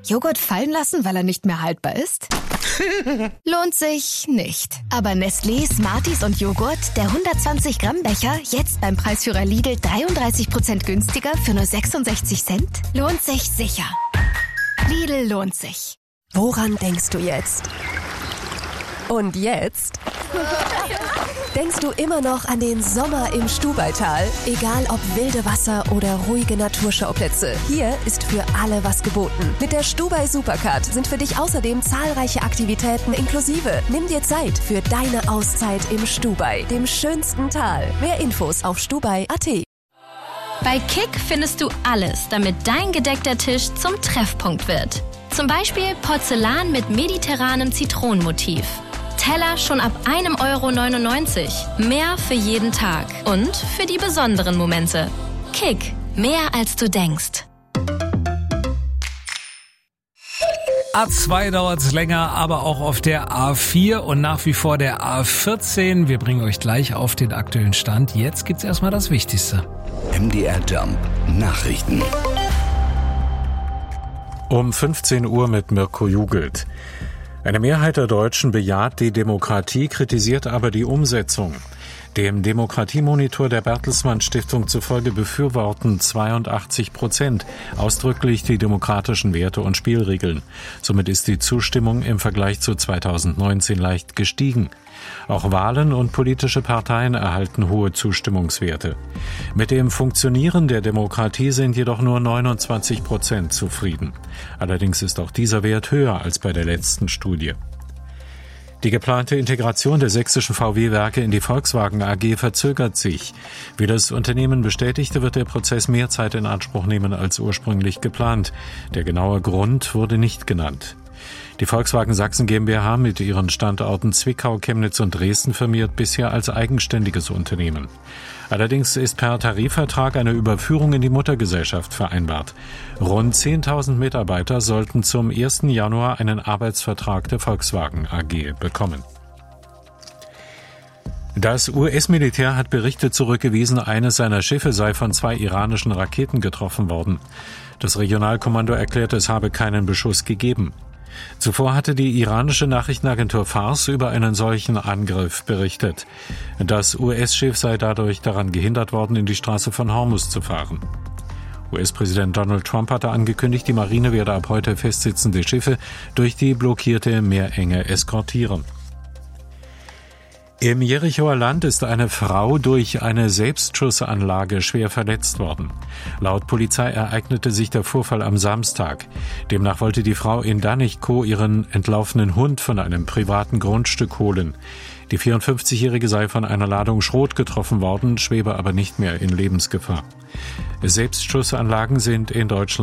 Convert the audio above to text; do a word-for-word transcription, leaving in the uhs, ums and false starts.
Joghurt fallen lassen, weil er nicht mehr haltbar ist? Lohnt sich nicht. Aber Nestlé, Smarties und Joghurt, der hundertzwanzig Gramm Becher, jetzt beim Preisführer Lidl dreiunddreißig Prozent günstiger für nur sechsundsechzig Cent? Lohnt sich sicher. Lidl lohnt sich. Woran denkst du jetzt? Und jetzt? Denkst du immer noch an den Sommer im Stubaital? Egal ob wilde Wasser oder ruhige Naturschauplätze, hier ist für alle was geboten. Mit der Stubai Supercard sind für dich außerdem zahlreiche Aktivitäten inklusive. Nimm dir Zeit für deine Auszeit im Stubai, dem schönsten Tal. Mehr Infos auf stubai punkt at. Bei Kick findest du alles, damit dein gedeckter Tisch zum Treffpunkt wird. Zum Beispiel Porzellan mit mediterranem Zitronenmotiv. Teller schon ab einem Euro neunundneunzig. Mehr für jeden Tag und für die besonderen Momente. Kick, mehr als du denkst. A zwei dauert es länger, aber auch auf der A vier und nach wie vor der A vierzehn. Wir bringen euch gleich auf den aktuellen Stand. Jetzt gibt's erstmal das Wichtigste. M D R Jump Nachrichten. Um fünfzehn Uhr mit Mirko Jugelt. Eine Mehrheit der Deutschen bejaht die Demokratie, kritisiert aber die Umsetzung. Dem Demokratiemonitor der Bertelsmann Stiftung zufolge befürworten zweiundachtzig Prozent ausdrücklich die demokratischen Werte und Spielregeln. Somit ist die Zustimmung im Vergleich zu zweitausendneunzehn leicht gestiegen. Auch Wahlen und politische Parteien erhalten hohe Zustimmungswerte. Mit dem Funktionieren der Demokratie sind jedoch nur neunundzwanzig Prozent zufrieden. Allerdings ist auch dieser Wert höher als bei der letzten Studie. Die geplante Integration der sächsischen V W-Werke in die Volkswagen A G verzögert sich. Wie das Unternehmen bestätigte, wird der Prozess mehr Zeit in Anspruch nehmen als ursprünglich geplant. Der genaue Grund wurde nicht genannt. Die Volkswagen Sachsen GmbH mit ihren Standorten Zwickau, Chemnitz und Dresden firmiert bisher als eigenständiges Unternehmen. Allerdings ist per Tarifvertrag eine Überführung in die Muttergesellschaft vereinbart. Rund zehntausend Mitarbeiter sollten zum ersten Januar einen Arbeitsvertrag der Volkswagen A G bekommen. Das U S-Militär hat Berichte zurückgewiesen, eines seiner Schiffe sei von zwei iranischen Raketen getroffen worden. Das Regionalkommando erklärte, es habe keinen Beschuss gegeben. Zuvor hatte die iranische Nachrichtenagentur Fars über einen solchen Angriff berichtet. Das U S-Schiff sei dadurch daran gehindert worden, in die Straße von Hormuz zu fahren. U S-Präsident Donald Trump hatte angekündigt, die Marine werde ab heute festsitzende Schiffe durch die blockierte Meerenge eskortieren. Im Jerichoer Land ist eine Frau durch eine Selbstschussanlage schwer verletzt worden. Laut Polizei ereignete sich der Vorfall am Samstag. Demnach wollte die Frau in Danichko ihren entlaufenen Hund von einem privaten Grundstück holen. Die vierundfünfzigjährige sei von einer Ladung Schrot getroffen worden, schwebe aber nicht mehr in Lebensgefahr. Selbstschussanlagen sind in Deutschland